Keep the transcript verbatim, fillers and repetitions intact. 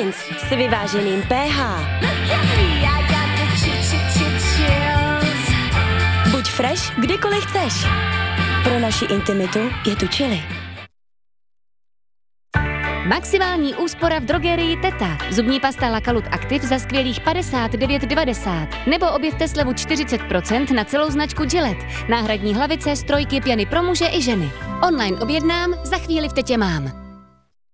Jeans s vyváženým pH. Buď fresh, kdykoliv chceš. Pro naši intimitu je tu Chili. Maximální úspora v drogerii Teta. Zubní pasta Lakalut Active za skvělých padesát devět devadesát. Nebo objevte slevu čtyřicet procent na celou značku Gillette. Náhradní hlavice, strojky, pěny pro muže i ženy. Online objednám, za chvíli v Tetě mám.